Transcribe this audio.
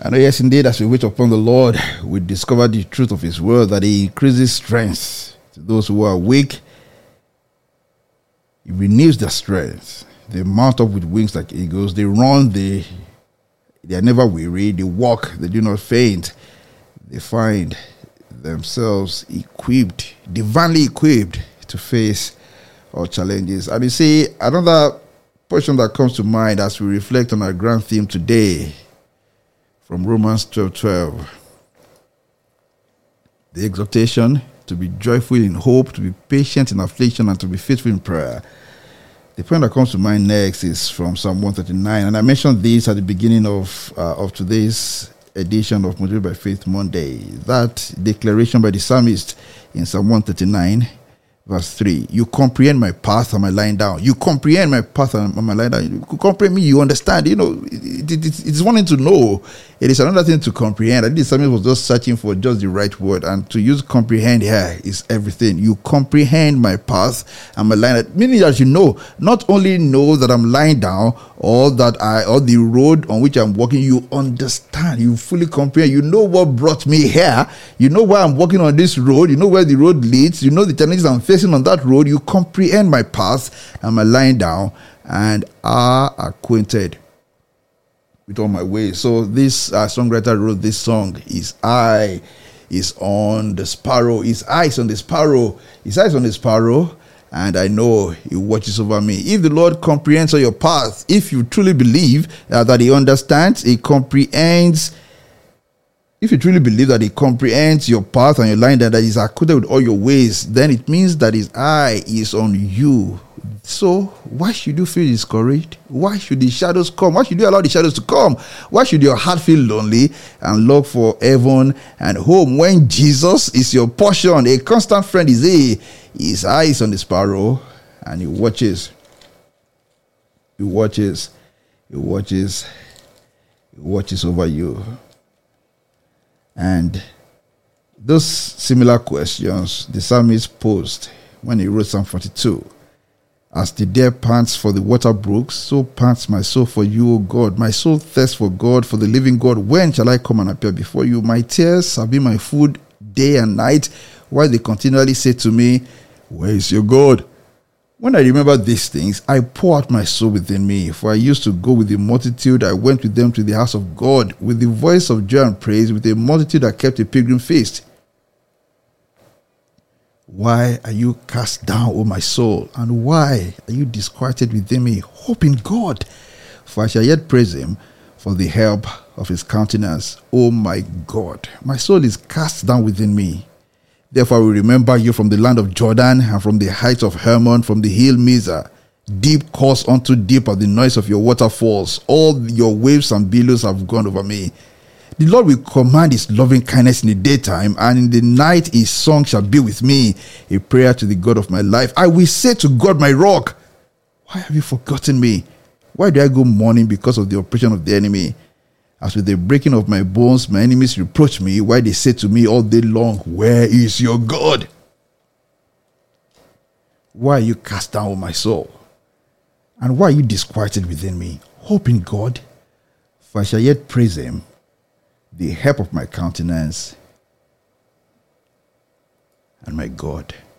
And yes, indeed, as we wait upon the Lord, we discover the truth of His word, that He increases strength to those who are weak. He renews their strength. They mount up with wings like eagles. They run, they are never weary. They walk, they do not faint. They find themselves equipped, divinely equipped to face all challenges. And you see, another portion that comes to mind as we reflect on our grand theme today, from Romans 12:12. The exhortation to be joyful in hope, to be patient in affliction, and to be faithful in prayer. The point that comes to mind next is from Psalm 139, and I mentioned this at the beginning of today's edition of Motivated by Faith Monday. That declaration by the psalmist in Psalm 139, verse 3. You comprehend my path and my lying down. You comprehend my path and my lying down. You comprehend me, you understand. You know, it's one thing to know. It is another thing to comprehend. I think the psalmist was just searching for just the right word. And to use comprehend here is everything. You comprehend my path and my lying down. Meaning that you know, not only know that I'm lying down or the road on which I'm walking, you understand. You fully comprehend. You know what brought me here. You know why I'm walking on this road. You know where the road leads. You know the challenges I'm facing on that road. You comprehend my path and my lying down and are acquainted with all my ways. So this songwriter wrote this song. His eye is on the sparrow. His eye is on the sparrow. His eye is on the sparrow, and I know He watches over me. If the Lord comprehends all your path, if you truly believe that He understands, He comprehends. If you truly believe that He comprehends your path and your line, that He's acquainted with all your ways, then it means that His eye is on you. So why should you feel discouraged? Why should the shadows come? Why should you allow the shadows to come? Why should your heart feel lonely and long for heaven and home when Jesus is your portion? A constant friend is He. His eye is on the sparrow and He watches. He watches. He watches. He watches over you. And those similar questions the psalmist posed when he wrote Psalm 42. As the deer pants for the water brooks, so pants my soul for you, O God. My soul thirsts for God, for the living God. When shall I come and appear before you? My tears have been my food day and night, while they continually say to me, where is your God? When I remember these things, I pour out my soul within me. For I used to go with the multitude. I went with them to the house of God, with the voice of joy and praise, with a multitude that kept a pilgrim feast. Why are you cast down, O my soul? And why are you disquieted within me? Hope in God, for I shall yet praise Him for the help of His countenance. O my God, my soul is cast down within me. Therefore I will remember you from the land of Jordan, and from the heights of Hermon, from the hill Mizar. Deep calls unto deep at the noise of your waterfalls. All your waves and billows have gone over me. The Lord will command His loving kindness in the daytime, and in the night His song shall be with me, a prayer to the God of my life. I will say to God, my rock, why have you forgotten me? Why do I go mourning because of the oppression of the enemy? As with the breaking of my bones, my enemies reproach me, while they say to me all day long, where is your God? Why are you cast down, O my soul? And why are you disquieted within me? Hope in God, for I shall yet praise Him, the help of my countenance and my God.